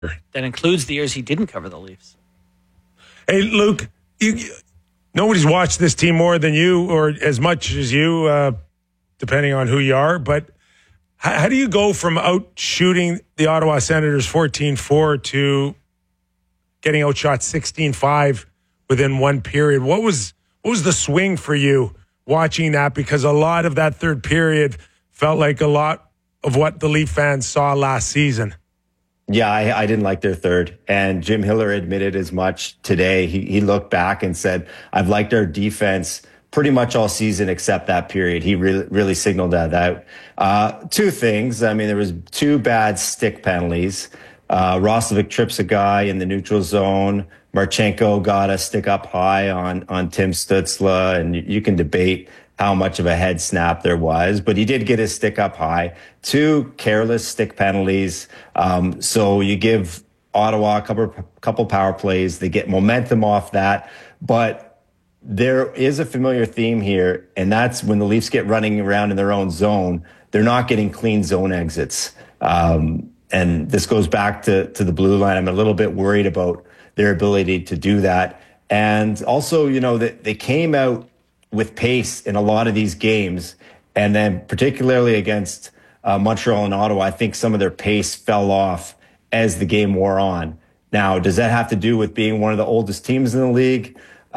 That includes the years he didn't cover the Leafs. Hey, Luke, nobody's watched this team more than you or as much as you, depending on who you are. But how do you go from out shooting the Ottawa Senators 14-4 to getting outshot 16-5 within one period? What was the swing for you watching that? Because a lot of that third period felt like a lot of what the Leaf fans saw last season. Yeah, I didn't like their third. And Jim Hiller admitted as much today. He looked back and said, I've liked our defense pretty much all season except that period. He really signaled that out. Two things. I mean, there was two bad stick penalties. Roslovic trips a guy in the neutral zone. Marchenko got a stick up high on Tim Stützle, and you can debate how much of a head snap there was, but he did get his stick up high. Two careless stick penalties. So you give Ottawa a couple power plays. They get momentum off that. But there is a familiar theme here, and that's when the Leafs get running around in their own zone, they're not getting clean zone exits. And this goes back to the blue line. I'm a little bit worried about their ability to do that. And also, they came out with pace in a lot of these games. And then particularly against Montreal and Ottawa, I think some of their pace fell off as the game wore on. Now, does that have to do with being one of the oldest teams in the league?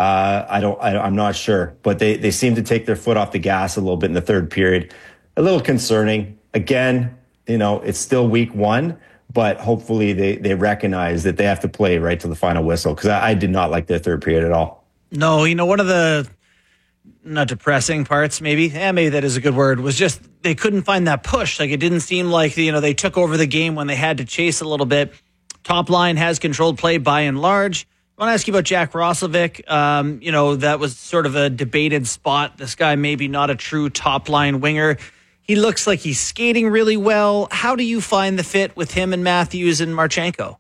I'm not sure, but they seem to take their foot off the gas a little bit in the third period. A little concerning. Again, it's still week one, but hopefully they recognize that they have to play right to the final whistle, because I did not like their third period at all. No, one of the not depressing parts, maybe that is a good word, was just they couldn't find that push. Like, it didn't seem like, they took over the game when they had to chase a little bit. Top line has controlled play by and large. I want to ask you about Jack Roslovic. That was sort of a debated spot. This guy maybe not a true top line winger. He looks like he's skating really well. How do you find the fit with him and Matthews and Marchenko?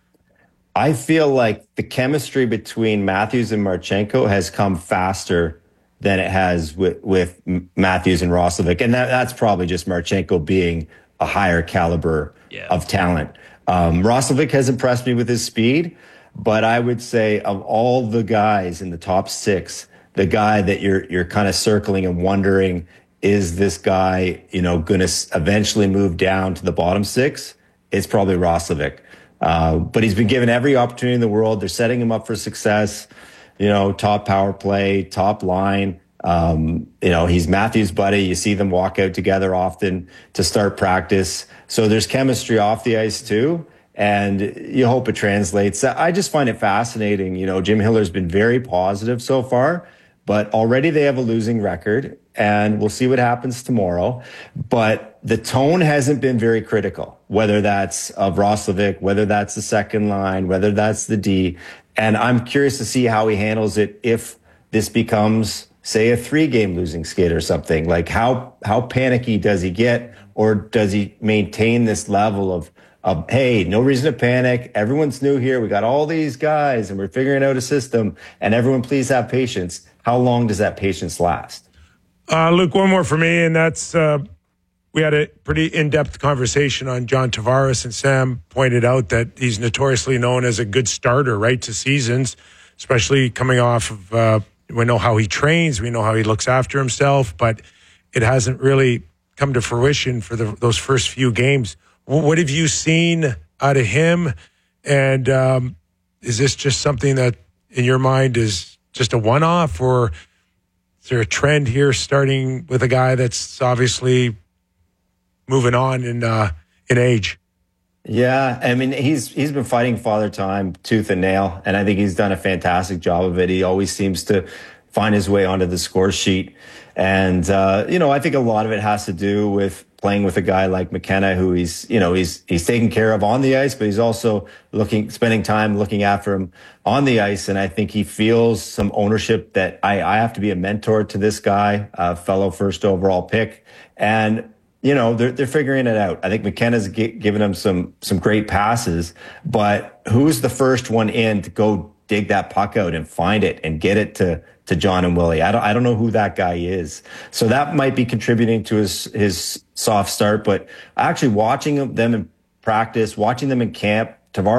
I feel like the chemistry between Matthews and Marchenko has come faster than it has with Matthews and Roslovic. And that's probably just Marchenko being a higher caliber of talent. Roslovic has impressed me with his speed, but I would say of all the guys in the top six, the guy that you're kind of circling and wondering, is this guy, going to eventually move down to the bottom six? It's probably Roslovic. But he's been given every opportunity in the world. They're setting him up for success. Top power play, top line. He's Matthews' buddy. You see them walk out together often to start practice. So there's chemistry off the ice too. And you hope it translates. I just find it fascinating. Jim Hiller's been very positive so far, but already they have a losing record, and we'll see what happens tomorrow. But the tone hasn't been very critical, whether that's of Roslovic, whether that's the second line, whether that's the D. And I'm curious to see how he handles it if this becomes, say, a 3-game losing skid or something. Like, how panicky does he get, or does he maintain this level of, hey, no reason to panic. Everyone's new here. We got all these guys and we're figuring out a system, and everyone please have patience. How long does that patience last? Luke, one more for me, and that's we had a pretty in-depth conversation on John Tavares, and Sam pointed out that he's notoriously known as a good starter, right, to seasons, especially coming off of, we know how he trains, we know how he looks after himself, but it hasn't really come to fruition for those first few games. What have you seen out of him? And is this just something that, in your mind, is just a one-off, or is there a trend here starting with a guy that's obviously moving on in age? Yeah, I mean, he's been fighting Father Time tooth and nail, and I think he's done a fantastic job of it. He always seems to find his way onto the score sheet. And, I think a lot of it has to do with playing with a guy like McKenna, who he's taken care of on the ice, but he's also spending time looking after him on the ice. And I think he feels some ownership that I have to be a mentor to this guy, a fellow first overall pick. And, they're figuring it out. I think McKenna's given him some great passes, but who's the first one in to go dig that puck out and find it and get it to John and Willie? I don't know who that guy is. So that might be contributing to his soft start, but actually watching them in practice, watching them in camp, Tavares